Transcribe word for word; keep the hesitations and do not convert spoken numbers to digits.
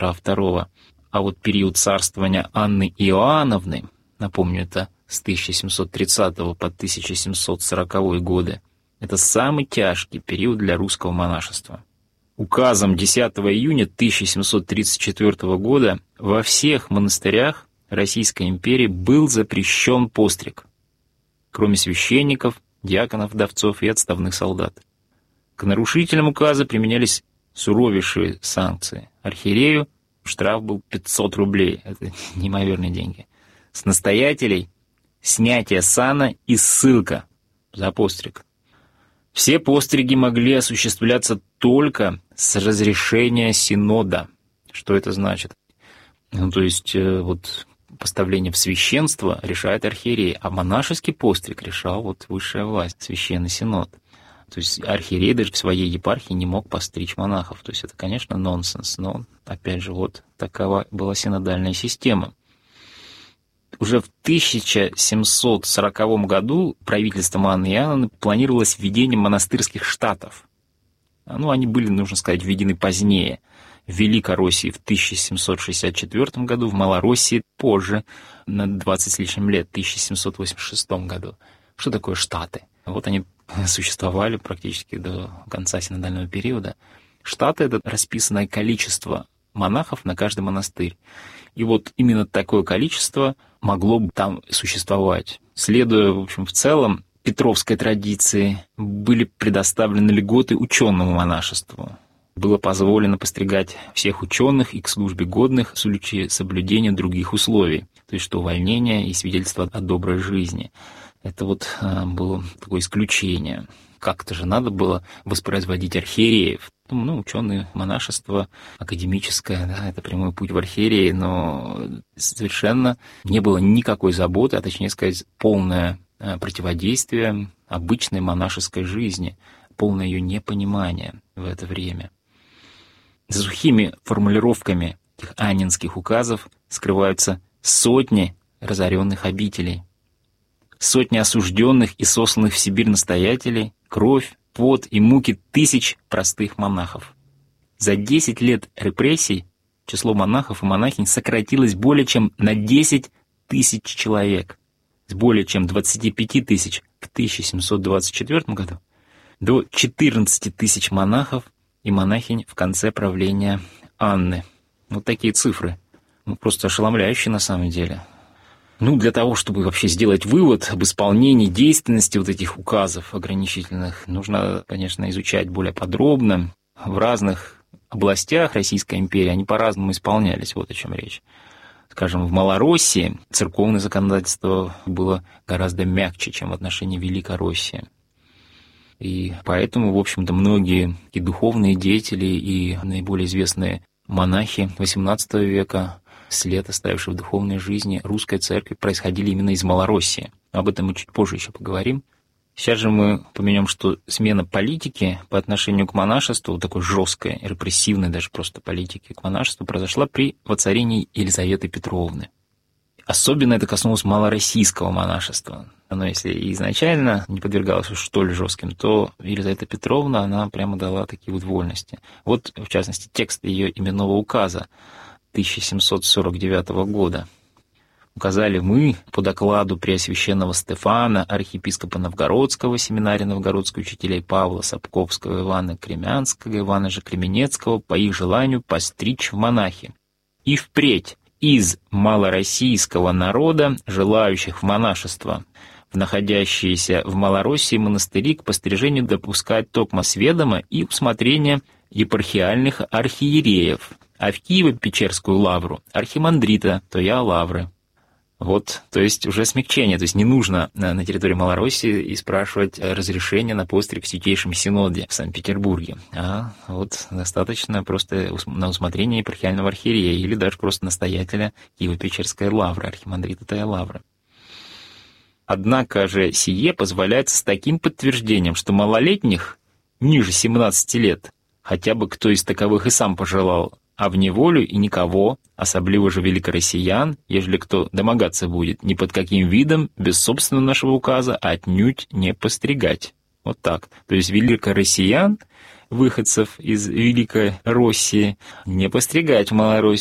Петра второго. А вот период царствования Анны Иоанновны, напомню, это с тысяча семьсот тридцатого по тысяча семьсот сороковой годы, это самый тяжкий период для русского монашества. Указом десятого июня тысяча семьсот тридцать четвёртого года во всех монастырях Российской империи был запрещен постриг, кроме священников, диаконов, вдовцов и отставных солдат. К нарушителям указа применялись суровейшие санкции. Архиерею штраф был пятьсот рублей, это неимоверные деньги. С настоятелей снятие сана и ссылка за постриг. Все постриги могли осуществляться только с разрешения синода. Что это значит? Ну, то есть, вот, поставление в священство решает архиерей, а монашеский постриг решал вот высшая власть, священный синод. То есть архиерей даже в своей епархии не мог постричь монахов. То есть это, конечно, нонсенс, но, опять же, вот такова была синодальная система. Уже в тысяча семьсот сороковом году правительством Анны Иоанновны планировалось введение монастырских штатов. Ну, они были, нужно сказать, введены позднее. В Великороссии в тысяча семьсот шестьдесят четвёртом году, в Малороссии позже, на двадцать с лишним лет, в тысяча семьсот восемьдесят шестом году. Что такое штаты? Вот они существовали практически до конца синодального периода. Штаты — это расписанное количество монахов на каждый монастырь. И вот именно такое количество могло бы там существовать. Следуя, в общем, в целом петровской традиции, были предоставлены льготы ученому монашеству. Было позволено постригать всех ученых и к службе годных в случае соблюдения других условий, то есть что увольнение и свидетельство о доброй жизни. Это вот а, было такое исключение. Как-то же надо было воспроизводить архиереев. Ну, ученые, монашество, академическое, да, это прямой путь в архиереи, но совершенно не было никакой заботы, а точнее сказать, полное противодействие обычной монашеской жизни, полное ее непонимание в это время. За сухими формулировками этих анненских указов скрываются сотни разоренных обителей, сотни осужденных и сосланных в Сибирь настоятелей, кровь, пот и муки тысяч простых монахов. За десять лет репрессий число монахов и монахинь сократилось более чем на десять тысяч человек, с более чем двадцати пяти тысяч в тысяча семьсот двадцать четвёртом году до четырнадцати тысяч монахов и монахинь в конце правления Анны. Вот такие цифры. Ну, просто ошеломляющие на самом деле. Ну, для того, чтобы вообще сделать вывод об исполнении действенности вот этих указов ограничительных, нужно, конечно, изучать более подробно. В разных областях Российской империи они по-разному исполнялись, вот о чем речь. Скажем, в Малороссии церковное законодательство было гораздо мягче, чем в отношении Великороссии. И поэтому, в общем-то, многие и духовные деятели, и наиболее известные монахи восемнадцатого века, след, оставивший в духовной жизни русской церкви, происходили именно из Малороссии. Об этом мы чуть позже еще поговорим. Сейчас же мы упомянем, что смена политики по отношению к монашеству, такой жесткой, репрессивной даже просто политики к монашеству, произошла при воцарении Елизаветы Петровны. Особенно это коснулось малороссийского монашества. Оно, если изначально не подвергалось уж столь жестким, то Елизавета Петровна, она прямо дала такие вот вольности. Вот, в частности, текст ее именного указа тысяча семьсот сорок девятого года. Указали мы по докладу Преосвященного Стефана, архиепископа Новгородского, семинария новгородских учителей Павла Сапковского, Ивана Кремянского, Ивана же Кременецкого, по их желанию постричь в монахи. И впредь из малороссийского народа, желающих в монашество, в находящиеся в Малороссии монастыри к пострижению допускать токмо с ведома и усмотрения епархиальных архиереев, а в Киево-Печерскую лавру архимандрита, то я лавры. Вот, то есть уже смягчение, то есть не нужно на, на территории Малороссии и спрашивать разрешение на постриг в Святейшем Синоде в Санкт-Петербурге, а вот достаточно просто на усмотрение епархиального архиерея или даже просто настоятеля Киево-Печерской лавры, архимандрита Тая лавры. Однако же сие позволяется с таким подтверждением, что малолетних ниже семнадцати лет, хотя бы кто из таковых и сам пожелал, а в неволю и никого, особливо же великороссиян, ежели кто домогаться будет, ни под каким видом, без собственного нашего указа, отнюдь не постригать. Вот так. То есть великороссиян выходцев из Великой России, не постригать в Малороссии